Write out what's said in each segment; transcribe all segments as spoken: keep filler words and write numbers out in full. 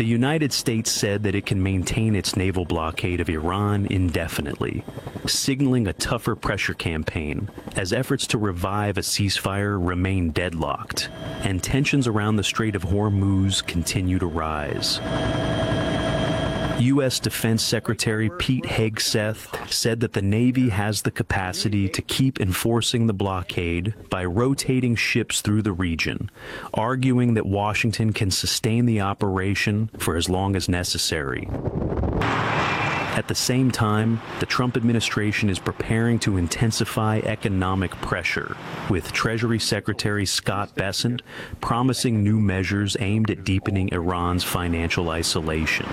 The United States said that it can maintain its naval blockade of Iran indefinitely, signaling a tougher pressure campaign as efforts to revive a ceasefire remain deadlocked, and tensions around the Strait of Hormuz continue to rise. U S Defense Secretary Pete Hegseth said that the Navy has the capacity to keep enforcing the blockade by rotating ships through the region, arguing that Washington can sustain the operation for as long as necessary. At the same time, the Trump administration is preparing to intensify economic pressure, with Treasury Secretary Scott Bessent promising new measures aimed at deepening Iran's financial isolation.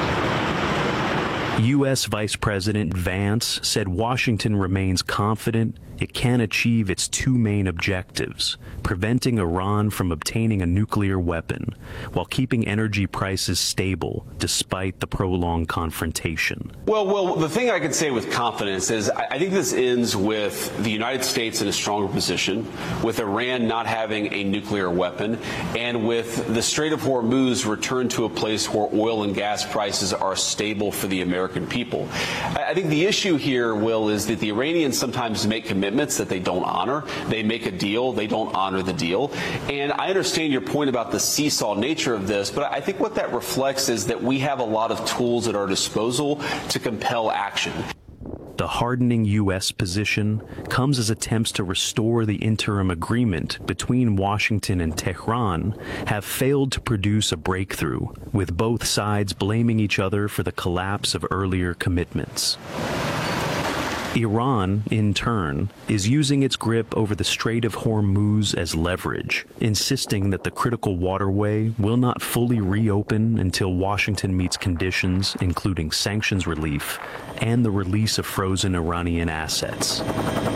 U S Vice President Vance said Washington remains confident it can achieve its two main objectives, preventing Iran from obtaining a nuclear weapon, while keeping energy prices stable despite the prolonged confrontation. Well, well, the thing I can say with confidence is I, I think this ends with the United States in a stronger position, with Iran not having a nuclear weapon, and with the Strait of Hormuz returned to a place where oil and gas prices are stable for the American people. I, I think the issue here, Will, is that the Iranians sometimes make commitments that they don't honor. They make a deal, they don't honor the deal. And I understand your point about the seesaw nature of this, but I think what that reflects is that we have a lot of tools at our disposal to compel action. The hardening U S position comes as attempts to restore the interim agreement between Washington and Tehran have failed to produce a breakthrough, with both sides blaming each other for the collapse of earlier commitments. Iran, in turn, is using its grip over the Strait of Hormuz as leverage, insisting that the critical waterway will not fully reopen until Washington meets conditions including sanctions relief and the release of frozen Iranian assets.